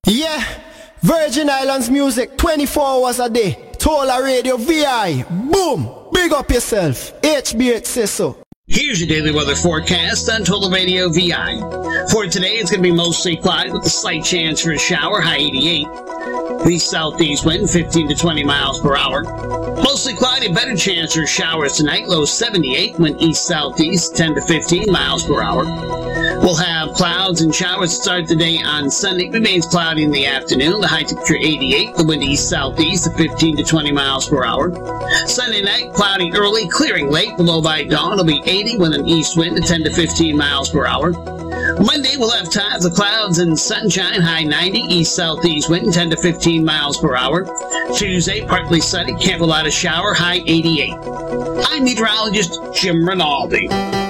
Yeah, Virgin Islands music 24 hours a day. Tola Radio VI. Boom! Big up yourself. HB8 says so. Here's your daily weather forecast on Total Radio VI. For today, it's going to be mostly cloudy with a slight chance for a shower, high 88. The southeast wind, 15 to 20 miles per hour. Mostly cloudy, better chance for showers tonight, low 78, wind east-southeast, 10 to 15 miles per hour. We'll have clouds and showers to start the day on Sunday. Remains cloudy in the afternoon, the high temperature 88, the wind east-southeast, 15 to 20 miles per hour. Sunday night, cloudy early, clearing late, the low by dawn will be 80 with an east wind, 10 to 15 miles per hour. Monday, we'll have times of clouds and sunshine, high 90, east-southeast wind, 10 to 15 miles per hour. Tuesday, partly sunny, can't rule out a shower, high 88. I'm meteorologist Jim Rinaldi.